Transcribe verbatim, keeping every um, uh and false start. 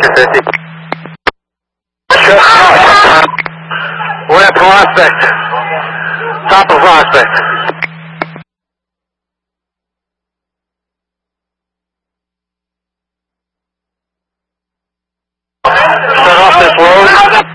fifty. We're at Prospect. Top of Prospect. Shut off this load.